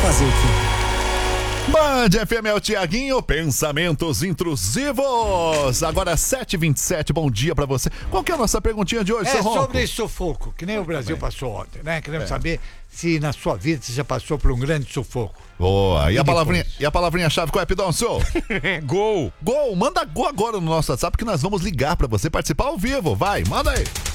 Fazer o quê? Band FM é o Tiaguinho, pensamentos intrusivos. Agora 7h27, bom dia pra você. Qual que é a nossa perguntinha de hoje, seu Ronco? Sobre sufoco, que nem o Brasil passou ontem, né? Queremos saber se na sua vida você já passou por um grande sufoco. Boa, e a palavrinha-chave qual é, Pidoncio? Gol! Gol, manda gol agora no nosso WhatsApp que nós vamos ligar pra você participar ao vivo, vai, manda aí.